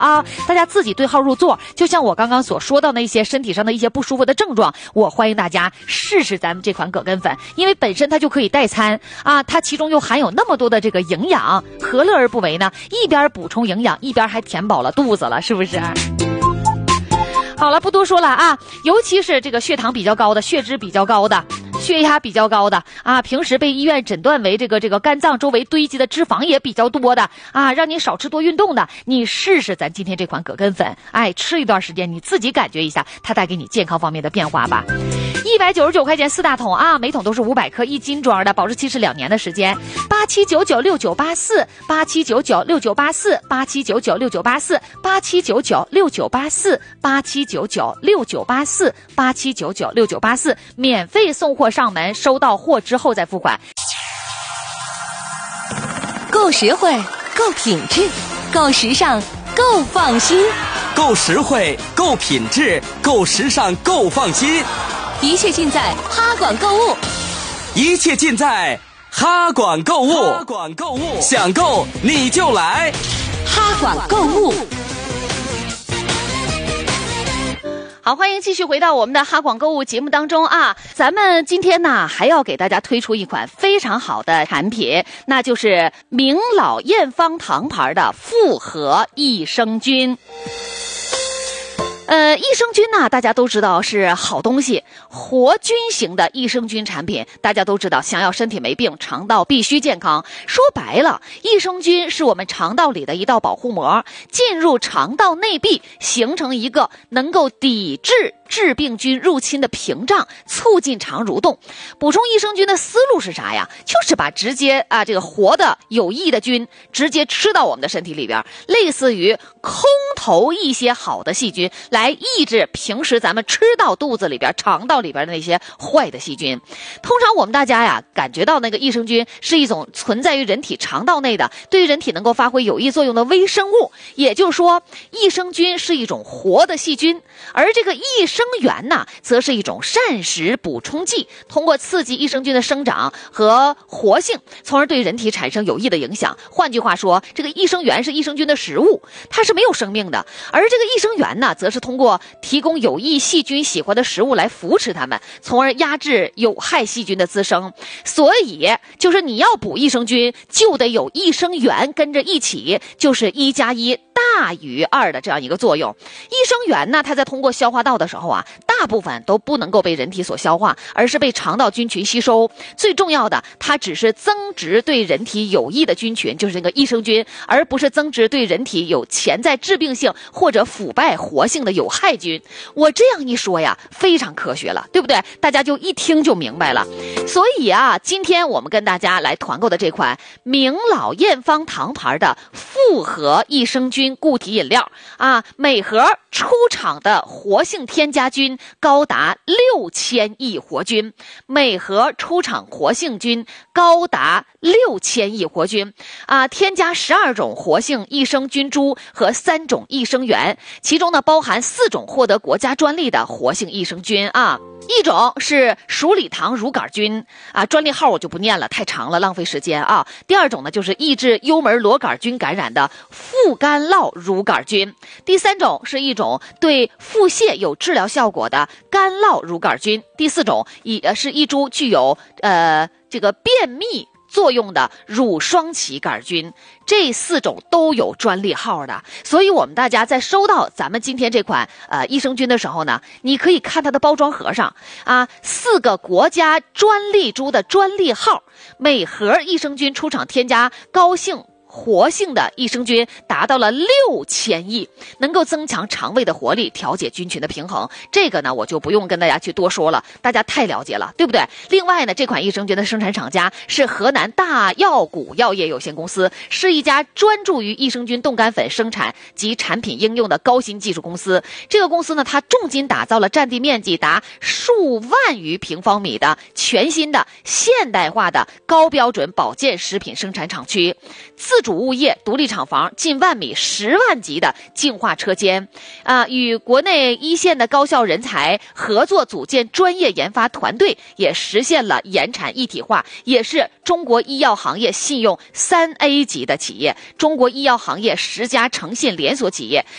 啊，大家自己对号入座。就像我刚刚所说到那些身体上的一些不舒服的症状，我欢迎大家试试咱们这款葛根粉，因为本身它就可以代餐啊，它其中又含有那么多的这个营养，何乐而不为呢？一边补充营养，一边还填饱了肚子了，是不是？好了，不多说了啊，尤其是这个血糖比较高的、血脂比较高的、血压比较高的啊，平时被医院诊断为这个肝脏周围堆积的脂肪也比较多的啊，让你少吃多运动的，你试试咱今天这款葛根粉，哎，吃一段时间，你自己感觉一下它带给你健康方面的变化吧。199块钱4大桶啊，每桶都是500克，1斤装的，保质期是2年的时间。87996984，87996984，87996984，87996984，免费送货上门，收到货之后再付款。 够实惠，够品质，够时尚，够放心。 够实惠，够品质，够时尚，够放心。 一切尽在哈管购物， 一切尽在哈管购物。哈管购物，想购你就来哈管购物。 好，欢迎继续回到我们的哈广购物节目当中啊！咱们今天呢还要给大家推出一款非常好的产品，那就是明老验方堂牌的复合益生菌。益生菌呢，大家都知道是好东西，活菌型的益生菌产品，大家都知道，想要身体没病，肠道必须健康。说白了，益生菌是我们肠道里的一道保护膜，进入肠道内壁，形成一个能够抵制致病菌入侵的屏障，促进肠蠕动。补充益生菌的思路是啥呀？就是把直接这个活的有益的菌直接吃到我们的身体里边，类似于空投一些好的细菌来抑制平时咱们吃到肚子里边、肠道里边的那些坏的细菌。通常我们大家呀感觉到那个益生菌是一种存在于人体肠道内的，对于人体能够发挥有益作用的微生物，也就是说，益生菌是一种活的细菌，而这个益生元呢，则是一种膳食补充剂，通过刺激益生菌的生长和活性，从而对人体产生有益的影响。换句话说，这个益生元是益生菌的食物，它是没有生命的，而这个益生元呢，则是通过提供有益细菌喜欢的食物来扶持它们，从而压制有害细菌的滋生。所以，就是你要补益生菌，就得有益生元跟着一起，就是1+1大于2的这样一个作用。益生元呢，它在通过消化道的时候啊，大部分都不能够被人体所消化，而是被肠道菌群吸收。最重要的，它只是增殖对人体有益的菌群，就是这个益生菌，而不是增殖对人体有潜在致病性或者腐败活性的有害菌。我这样一说呀，非常科学了，对不对？大家就一听就明白了。所以啊，今天我们跟大家来团购的这款明老验方堂牌的复合益生菌固体饮料啊，每盒出厂的活性添加菌高达6000亿活菌，每盒出厂活性菌高达6000亿活菌啊，添加12种活性益生菌株和3种益生元，其中呢包含4种获得国家专利的活性益生菌啊。一种是鼠李糖乳杆菌啊，专利号我就不念了，太长了，浪费时间啊。第二种呢就是抑制幽门螺杆菌感染的副干酪乳杆菌，第3种是一种对腹泻有治疗效果的干酪乳杆菌，第4种是一株具有这个便秘作用的乳双歧杆菌，这4种都有专利号的。所以我们大家在收到咱们今天这款益生菌的时候呢，你可以看它的包装盒上啊，4个国家专利株的专利号，每盒益生菌出厂添加高性活性的益生菌达到了6000亿，能够增强肠胃的活力，调节菌群的平衡。这个呢，我就不用跟大家去多说了，大家太了解了，对不对？另外呢，这款益生菌的生产厂家是河南大药谷药业有限公司，是一家专注于益生菌冻干粉生产及产品应用的高新技术公司。这个公司呢，它重金打造了占地面积达数万余平方米的全新的现代化的高标准保健食品生产厂区，自自主物业、独立厂房、近万米、10万级的净化车间，与国内一线的高校人才合作组建专业研发团队，也实现了研产一体化，也是中国医药行业信用3A 级的企业，中国医药行业10家诚信连锁企业。